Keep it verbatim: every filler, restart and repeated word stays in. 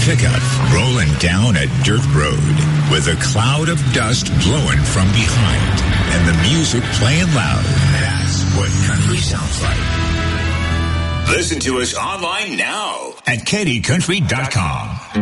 pickup rolling down a dirt road with a cloud of dust blowing from behind and the music playing loud. That's what country sounds like. Listen to us online now at Katy Country dot com.